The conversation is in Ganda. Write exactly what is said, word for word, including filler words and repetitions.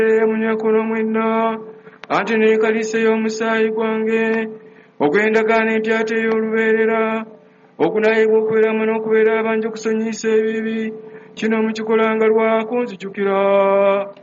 munyakono mwenna ate n'ekaliisa y'omusaayi gwange ogw'endagaano empyata ey'olubeerera okunaayibwa okubeeramu n'okubeera abangi okusonyiyisa ebibi kino mukikolanga lwa kunzijukira.